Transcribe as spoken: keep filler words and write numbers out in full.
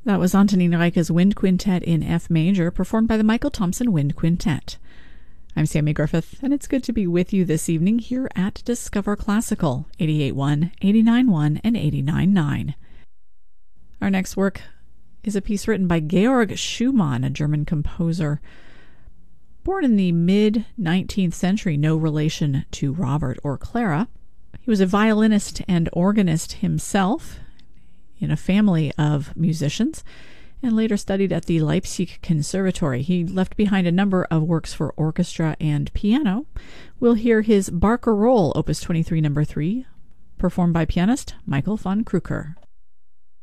That was Antonin Reiche's Wind Quintet in F major, performed by the Michael Thompson Wind Quintet. I'm Sammy Griffith, and it's good to be with you this evening here at Discover Classical, eighty-eight point one, eighty-nine point one, and eighty-nine point nine. Our next work is a piece written by Georg Schumann, a German composer. Born in the mid-nineteenth century, no relation to Robert or Clara. He was a violinist and organist himself in a family of musicians, and later studied at the Leipzig Conservatory. He left behind a number of works for orchestra and piano. We'll hear his Barcarolle, Opus twenty-three, number three, performed by pianist Michael von Kruker.